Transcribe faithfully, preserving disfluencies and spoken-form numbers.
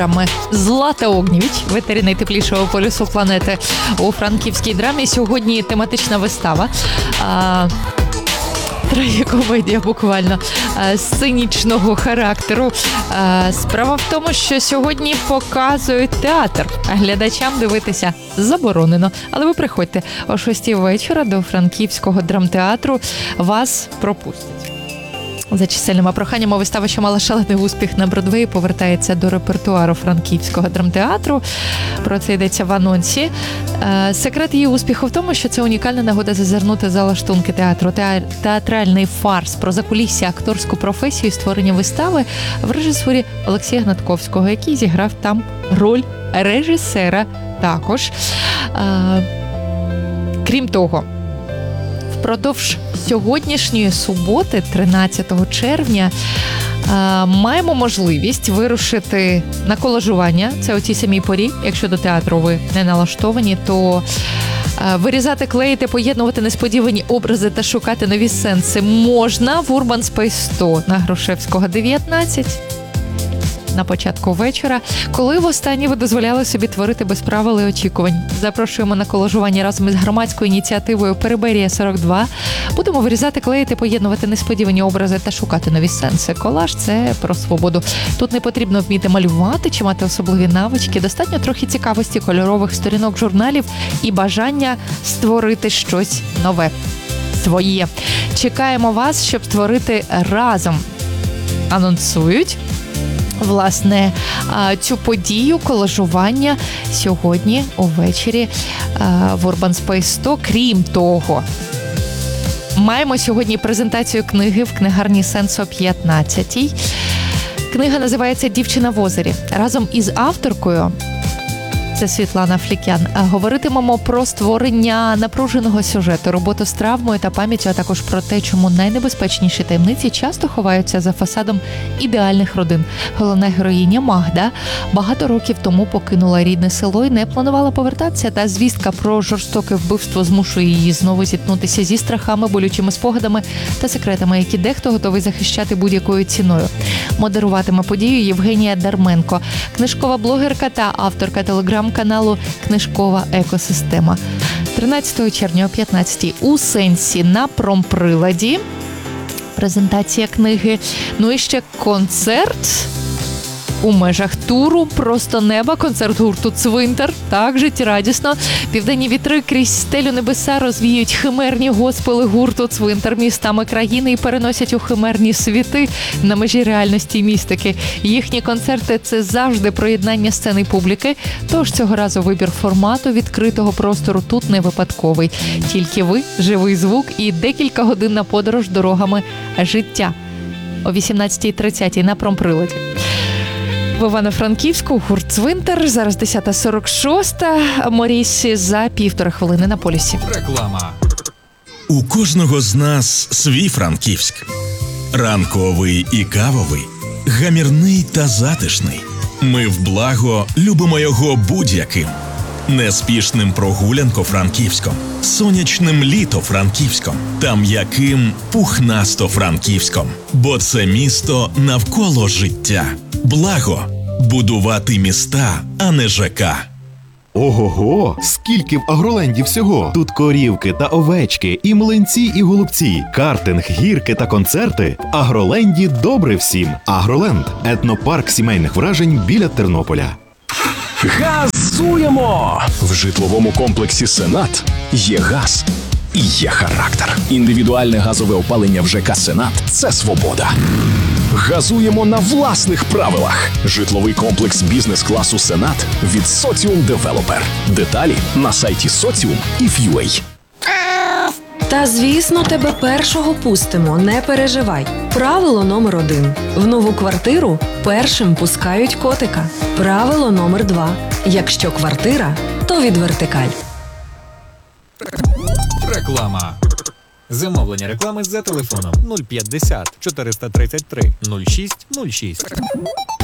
Злата Огнєвіч в етері найтеплішого полюсу планети у франківській драмі. Сьогодні тематична вистава. А, трагікомедія буквально а, сценічного характеру. А, справа в тому, що сьогодні показують театр, а глядачам дивитися заборонено. Але ви приходьте о шостій вечора до Франківського драмтеатру, вас пропустять. За чисельними проханнями вистава, що мала шалений успіх на Бродвеї, повертається до репертуару Франківського драмтеатру. Про це йдеться в анонсі. Секрет її успіху в тому, що це унікальна нагода зазирнути за лаштунки театру. Театральний фарс про закулісся, акторську професію і створення вистави в режисурі Олексія Гнатковського, який зіграв там роль режисера також. Крім того, впродовж сьогоднішньої суботи, тринадцятого червня, маємо можливість вирушити на колажування. Це о тій самій порі. Якщо до театру ви не налаштовані, то вирізати, клеїти, поєднувати несподівані образи та шукати нові сенси можна в Urban Space сто на Грушевського, дев'ятнадцять. На початку вечора, коли востаннє ви дозволяли собі творити без правил і очікувань. Запрошуємо на колажування разом із громадською ініціативою Переберія сорок два. Будемо вирізати, клеїти, поєднувати несподівані образи та шукати нові сенси. Колаж – це про свободу. Тут не потрібно вміти малювати чи мати особливі навички. Достатньо трохи цікавості, кольорових сторінок журналів і бажання створити щось нове. Своє. Чекаємо вас, щоб створити разом. Анонсують власне, цю подію колажування сьогодні увечері в Urban Space сто. Крім того, маємо сьогодні презентацію книги в книгарні Сенс о п'ятнадцятій. Книга називається «Дівчина в озері». Разом із авторкою, це Світлана Флікян, говоритимемо про створення напруженого сюжету, роботу з травмою та пам'яттю, а також про те, чому найнебезпечніші таємниці часто ховаються за фасадом ідеальних родин. Головна героїня Магда багато років тому покинула рідне село і не планувала повертатися, та звістка про жорстоке вбивство змушує її знову зіткнутися зі страхами, болючими спогадами та секретами, які дехто готовий захищати будь-якою ціною. Модеруватиме подію Євгенія Дарменко, книжкова блогерка та авторка телеграм-каналу «Книжкова екосистема». тринадцятого червня о п'ятнадцятій у Сенсі на промприладі. Презентація книги. Ну і ще концерт у межах туру «Просто неба», концерт гурту «Цвинтар». Так, життєрадісно. Південні вітри крізь стелю небеса розвіють химерні госпели гурту «Цвинтар» містами країни і переносять у химерні світи на межі реальності і містики. Їхні концерти – це завжди проєднання сцени і публіки. Тож цього разу вибір формату відкритого простору тут не випадковий. Тільки ви, живий звук і декілька годин на подорож дорогами життя. О вісімнадцятій тридцять на промприладі. В Івано-Франківську гурт «Цвинтар». Зараз десята сорок шість. Морісі за півтори хвилини на полюсі. Реклама. У кожного з нас свій Франківськ. Ранковий і кавовий, гамірний та затишний. Ми в благо любимо його будь-яким. Неспішним прогулянко-франківськом, сонячним літо-франківськом та м'яким пухнасто-франківськом. Бо це місто навколо життя. Благо – будувати міста, а не ЖК. Ого-го! Скільки в Агроленді всього! Тут корівки та овечки, і млинці, і голубці, картинг, гірки та концерти. В Агроленді добре всім. Агроленд – етнопарк сімейних вражень біля Тернополя. Газуємо! В житловому комплексі «Сенат» є газ і є характер. Індивідуальне газове опалення в ЖК «Сенат» – це свобода. Газуємо на власних правилах. Житловий комплекс бізнес-класу «Сенат» від Соціум Девелопер. Деталі на сайті соціум і ф ю ей. Та, звісно, тебе першого пустимо, не переживай. Правило номер один. В нову квартиру першим пускають котика. Правило номер два. Якщо квартира, то від вертикаль. Реклама. Замовлення реклами за телефоном нуль п'ятдесят чотириста тридцять три нуль шість нуль шість.